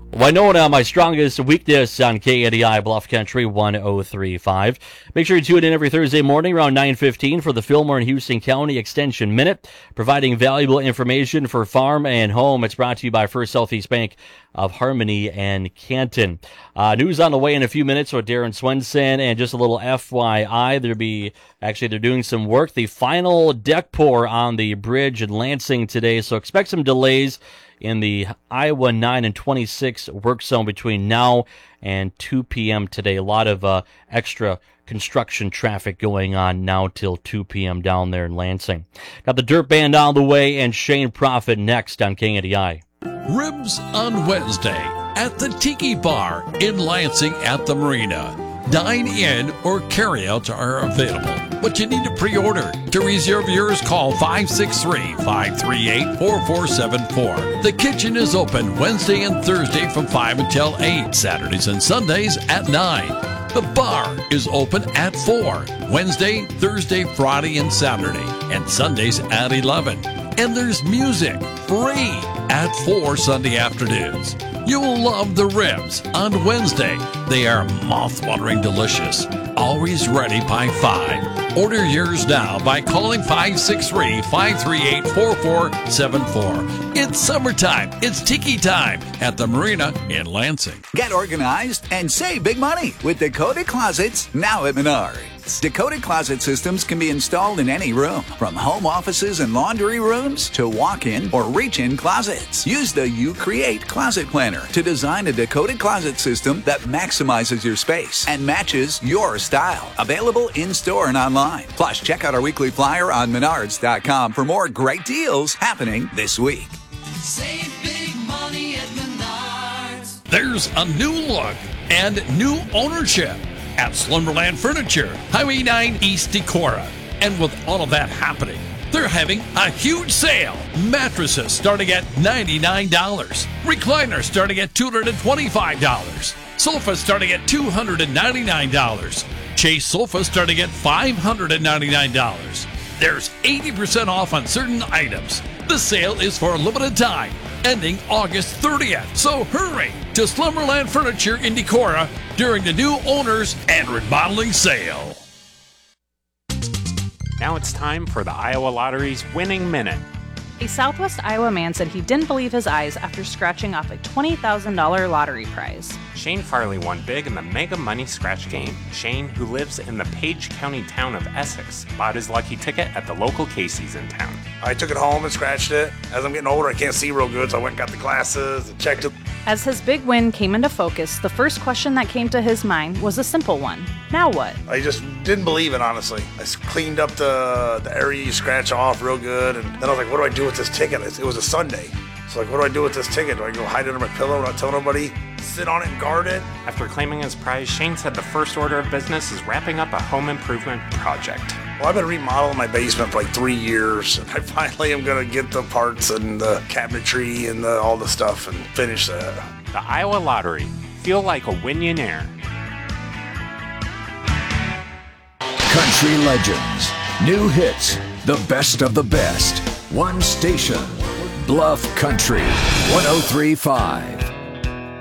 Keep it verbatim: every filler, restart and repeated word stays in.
Winona, my strongest weakness on K A D I Bluff Country one oh three point five. Make sure you tune in every Thursday morning around nine fifteen for the Fillmore and Houston County Extension Minute, providing valuable information for farm and home. It's brought to you by First Southeast Bank of Harmony and Canton. Uh, news on the way in a few minutes with Darren Swenson, and just a little F Y I, there'll be, actually they're doing some work, the final deck pour on the bridge in Lansing today, so expect some delays in the Iowa nine and twenty-six work zone between now and two p.m. today. A lot of uh, extra construction traffic going on now till two p.m. down there in Lansing. Got the Dirt Band on the way and Shane Profit next on K A D I. Ribs on Wednesday at the Tiki Bar in Lansing at the Marina. Dine in or carryouts are available, but you need to pre-order. To reserve yours, call five six three, five three eight, four four seven four. The kitchen is open Wednesday and Thursday from five until eight, Saturdays and Sundays at nine. The bar is open at four, Wednesday, Thursday, Friday, and Saturday, and Sundays at eleven. And there's music, free, at four Sunday afternoons. You'll love the ribs on Wednesday. They are mouth-watering delicious. Always ready by five. Order yours now by calling five six three, five three eight, four four seven four. It's summertime. It's tiki time at the Marina in Lansing. Get organized and save big money with Dakota Closets now at Menards. Dakota Closet systems can be installed in any room, from home offices and laundry rooms to walk-in or reach-in closets. Use the You Create Closet Planner to design a Dakota Closet system that maximizes your space and matches your style. Available in-store and online. Plus, check out our weekly flyer on menards dot com for more great deals happening this week. Save big money at Menards. There's a new look and new ownership at Slumberland Furniture, Highway nine East Decorah. And with all of that happening, they're having a huge sale. Mattresses starting at ninety-nine dollars. Recliners starting at two hundred twenty-five dollars. Sofas starting at two hundred ninety-nine dollars. Chase sofas starting at five hundred ninety-nine dollars. There's eighty percent off on certain items. The sale is for a limited time, ending August thirtieth. So hurry to Slumberland Furniture in Decorah during the new owners and remodeling sale. Now it's time for the Iowa Lottery's Winning Minute. A Southwest Iowa man said he didn't believe his eyes after scratching off a twenty thousand dollars lottery prize. Shane Farley won big in the Mega Money Scratch game. Shane, who lives in the Page County town of Essex, bought his lucky ticket at the local Casey's in town. I took it home and scratched it. As I'm getting older, I can't see real good, so I went and got the glasses and checked it. As his big win came into focus, the first question that came to his mind was a simple one. Now what? I just didn't believe it, honestly. I cleaned up the, the area you scratch off real good, and then I was like, what do I do with this ticket? It was a Sunday. So like, what do I do with this ticket? Do I go hide it under my pillow, not tell nobody, sit on it and guard it? After claiming his prize, Shane said the first order of business is wrapping up a home improvement project. Well, I've been remodeling my basement for like three years. I finally am going to get the parts and the cabinetry and the, all the stuff and finish that. The Iowa Lottery. Feel like a Winionaire. Country legends, new hits, the best of the best. One station, Bluff Country, one oh three point five.